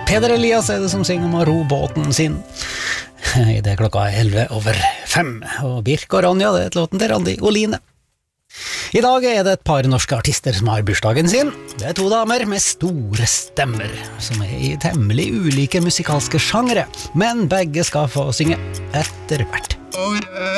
Peder Elias det som synger om å ro båten sin. I det klokka 11:05. Og Birk og Ronja, det låten til Randi Oline. I dag det et par norske artister som har bursdagen sin. Det to damer med store stemmer, som I temmelig ulike musikalske sjangre, men begge skal få synge etter hvert.